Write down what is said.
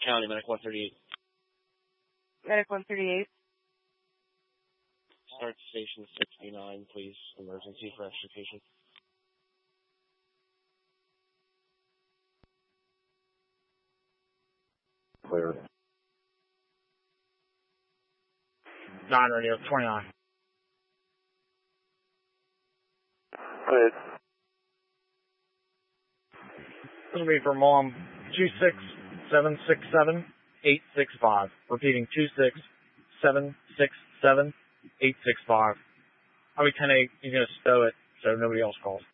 County, Medic 138. Medic 138. Start station 69, please. Emergency for extrication. Clear. 9 radio, 29. Clear. This will be for Mom 26767-865. Repeating 26767-865. I'll be 10-8. He's going to stow it so nobody else calls.